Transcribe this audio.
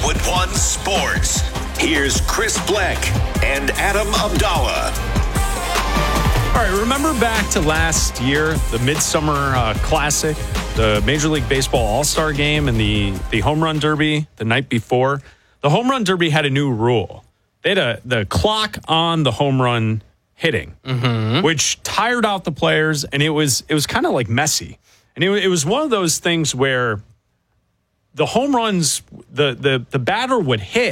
Westwood One Sports. Here's Chris Bleck and Adam Abdallah. All right, remember back to last year, the Midsummer Classic, the Major League Baseball All-Star Game, and the Home Run Derby the night before? The Home Run Derby had a new rule. They had the clock on the home run hitting, which tired out the players, and it was kind of like messy. And it was one of those things where the home runs, the batter would hit,